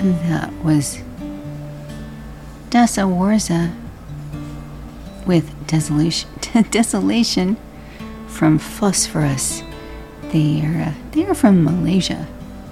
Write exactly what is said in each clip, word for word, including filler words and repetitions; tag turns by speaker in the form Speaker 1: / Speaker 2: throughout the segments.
Speaker 1: That was Dasa Warza with Desolation, Desolation from Phosphorus. They are, uh, they are from Malaysia.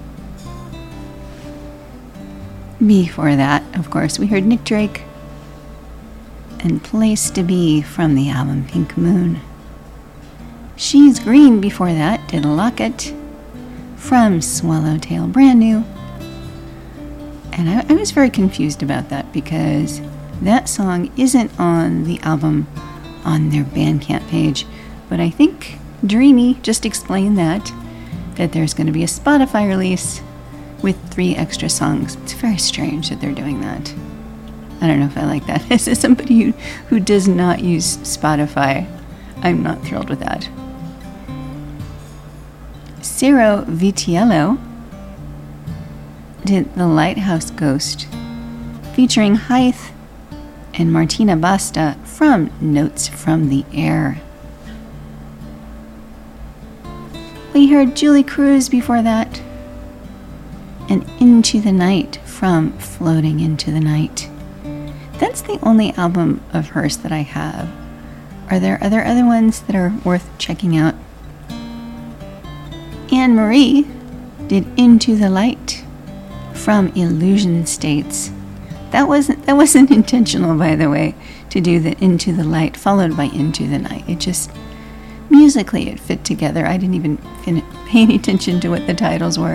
Speaker 1: Before that, of course, we heard Nick Drake and Place to Be from the album Pink Moon. She's Green before that did Locket from Swallowtail, brand new. And I, I was very confused about that because that song isn't on the album on their Bandcamp page. But I think Dreamy just explained that, that there's going to be a Spotify release with three extra songs. It's very strange that they're doing that. I don't know if I like that. As somebody who, who does not use Spotify, I'm not thrilled with that. Ciro Vitiello did The Lighthouse Ghost, featuring Hythe and Martina Basta from Notes from the Air. We heard Julie Cruz before that, and Into the Night from Floating Into the Night. That's the only album of hers that I have. Are there other other ones that are worth checking out? Anne Marie did Into the Light from Illusion States. That wasn't that wasn't intentional, by the way, to do the Into the Light followed by Into the Night. It just musically it fit together. I didn't even fin- pay any attention to what the titles were.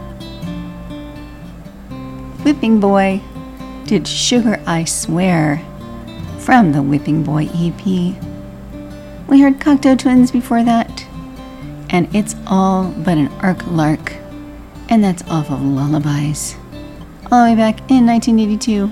Speaker 1: Whipping Boy did Sugar I Swear from the Whipping Boy E P. We heard Cocteau Twins before that, and It's All But an Arc Lark, and that's off of Lullabies, all the way back in nineteen eighty-two.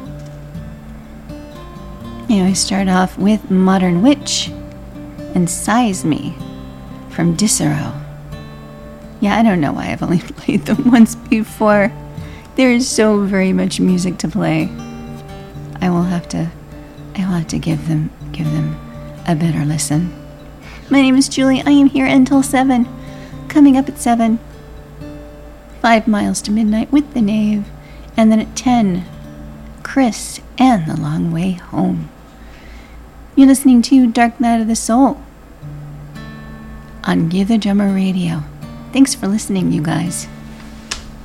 Speaker 1: And we start off with Modern Witch and Size Me from Dicero. Yeah, I don't know why I've only played them once before. There is so very much music to play. I will have to, I will have to give them, give them a better listen. My name is Julie. I am here until seven. Coming up at seven, Five Miles to Midnight with the Knave, and then at ten, Chris and the Long Way Home. You're listening to Dark Night of the Soul on Give the Drummer Radio. Thanks for listening, you guys.